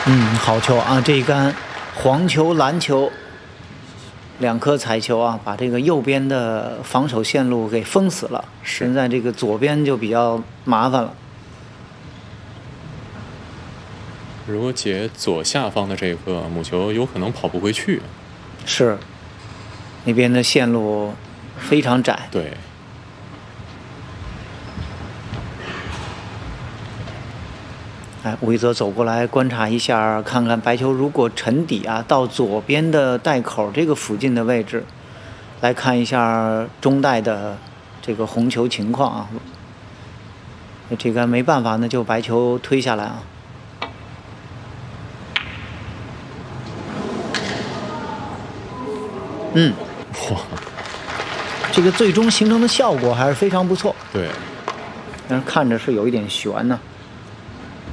好球啊！这一杆黄球、蓝球2颗彩球啊，把这个右边的防守线路给封死了。现在这个左边就比较麻烦了。 如果解左下方的这个母球，有可能跑不回去。 是，那边的线路非常窄。 对。 哎，吴一泽走过来观察一下，看看白球如果沉底啊，到左边的袋口这个附近的位置，来看一下中袋的这个红球情况啊。这个没办法，那就白球推下来啊。 哇， 这个最终形成的效果还是非常不错。 对， 但是看着是有一点悬呢。